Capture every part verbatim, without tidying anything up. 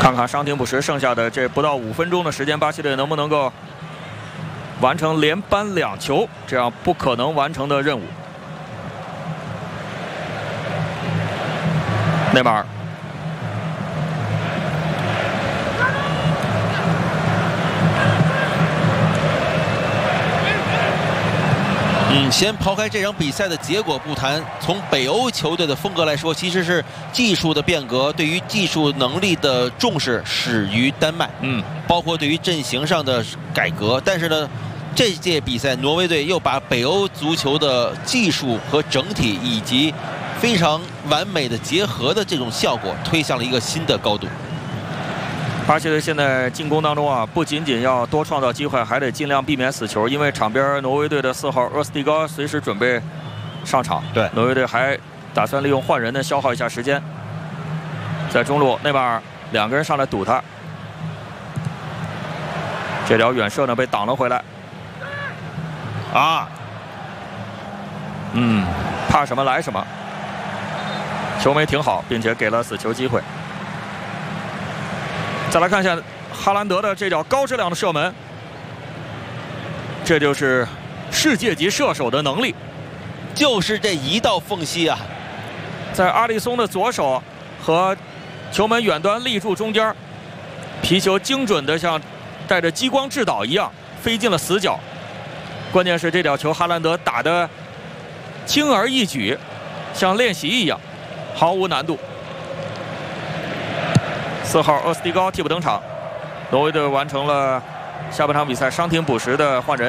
看看伤停补时剩下的这不到五分钟的时间，巴西队能不能够完成连扳两球这样不可能完成的任务。内马尔。 嗯，先抛开这场比赛的结果不谈，从北欧球队的风格来说，其实是技术的变革，对于技术能力的重视始于丹麦。嗯，包括对于阵型上的改革。但是呢，这届比赛挪威队又把北欧足球的技术和整体以及非常完美的结合的这种效果推向了一个新的高度。 巴西队现在进攻当中啊，不仅仅要多创造机会，还得尽量避免死球，因为场边挪威队的四号厄斯蒂高随时准备上场。对，挪威队还打算利用换人呢，消耗一下时间。在中路，内马尔两个人上来堵他，这条远射呢被挡了回来。啊，嗯，怕什么来什么，球没停好，并且给了死球机会。 再来看一下哈兰德的这脚高质量的射门，这就是世界级射手的能力， 就是这一道缝隙啊， 在阿里松的左手和球门远端立柱中间，皮球精准的像带着激光制导一样飞进了死角。关键是这脚球哈兰德打得轻而易举，像练习一样，毫无难度。 四号厄斯蒂高替补登场，挪威队完成了下半场比赛伤停补时的换人。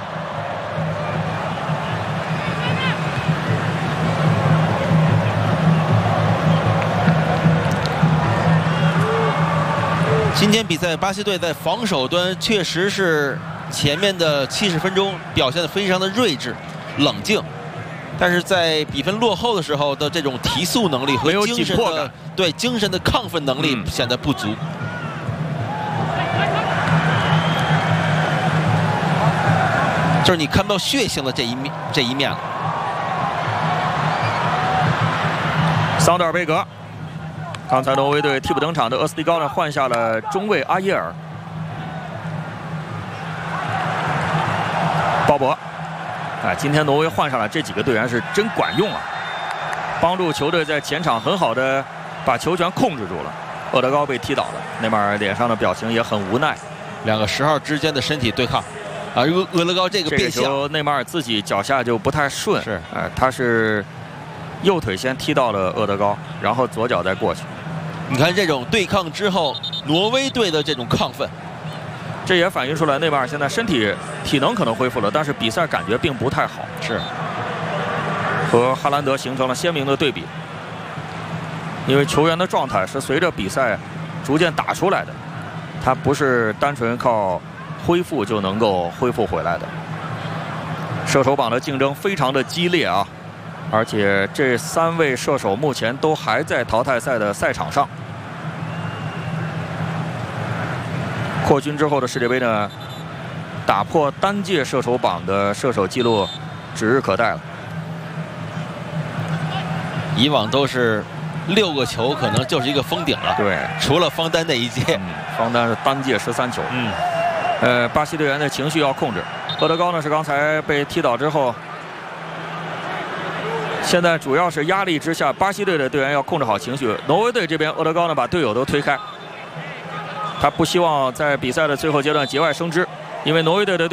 今天比赛巴西队在防守端确实是前面的七十分钟表现得非常的锐志、冷静。 但是在比分落后的时候的这种提速能力和精神的对精神的亢奋能力显得不足。嗯、就是你看不到血性的这一面这一面了。 桑德尔贝格，刚才挪威队替补登场的厄斯蒂高呢换下了中卫阿耶尔，鲍勃。 哎，今天挪威换上来这几个队员是真管用啊，帮助球队在前场很好的把球权控制住了。厄德高被踢倒了，内马尔脸上的表情也很无奈。 两个十号之间的身体对抗，啊，厄厄德高这个变向， 这个球内马尔自己脚下就不太顺， 是， 哎，他是右腿先踢到了厄德高，然后左脚再过去。 你看这种对抗之后，挪威队的这种亢奋。 这也反映出来，内马尔现在身体体能可能恢复了，但是比赛感觉并不太好， 是和哈兰德形成了鲜明的对比。因为球员的状态是随着比赛逐渐打出来的，他不是单纯靠恢复就能够恢复回来的。射手榜的竞争非常的激烈啊，而且这三位射手目前都还在淘汰赛的赛场上。 扩军之后的世界杯呢，打破单届射手榜的射手纪录指日可待了。 以往都是六个球，可能就是一个封顶了。 对， 除了方丹那一届， 嗯、方丹是单届十三球。嗯，呃，巴西队员的情绪要控制。厄德高呢是刚才被踢倒之后，现在主要是压力之下，巴西队的队员要控制好情绪。挪威队这边，厄德高呢把队友都推开。 他不希望在比赛的最后阶段节外生枝，因为挪威队的。